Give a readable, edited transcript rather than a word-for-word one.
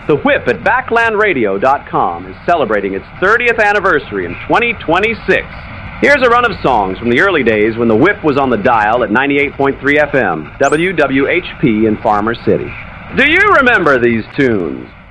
The Whip at BacklandRadio.com is celebrating its 30th anniversary in 2026. Here's a run of songs from the early days when the Whip was on the dial at 98.3 FM, WWHP in Farmer City. Do you remember these tunes?